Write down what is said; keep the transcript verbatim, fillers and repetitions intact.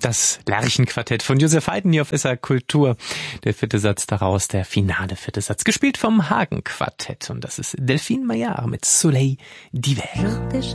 Das Lerchenquartett von Josef Haydn hier auf S R Kultur. Der vierte Satz daraus, der finale vierte Satz, gespielt vom Hagen Quartett. Und das ist Delphine Maillard mit Soleil d'hiver.